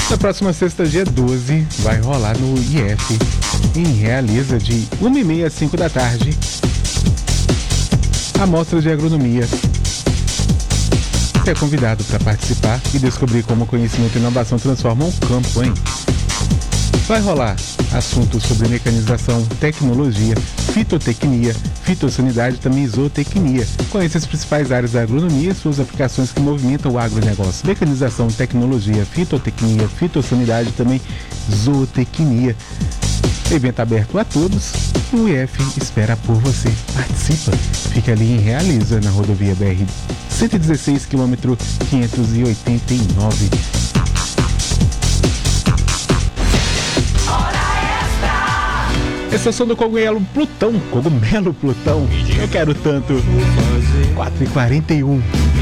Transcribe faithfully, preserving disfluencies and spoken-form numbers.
Na próxima sexta, dia doze, vai rolar no I F, em Realiza, de uma e meia às cinco da tarde, a mostra de agronomia. Você é convidado para participar e descobrir como conhecimento e inovação transformam o campo, hein? Vai rolar assuntos sobre mecanização, tecnologia, fitotecnia, fitossanidade e também zootecnia. Conheça as principais áreas da agronomia e suas aplicações que movimentam o agronegócio. Mecanização, tecnologia, fitotecnia, fitossanidade e também zootecnia. Evento aberto a todos e o I F espera por você. Participa! Fica ali em Realiza, na rodovia B R cento e dezesseis, quilômetro quinhentos e oitenta e nove. Estação do Cogumelo Plutão, Cogumelo Plutão, eu quero tanto. quatro e quarenta e um.